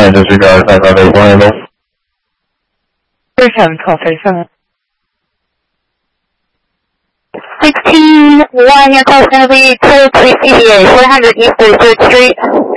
disregard 558 handle. 37, 1237. 16-1, your call is going to be to 3CVA, 400 East 33rd Street.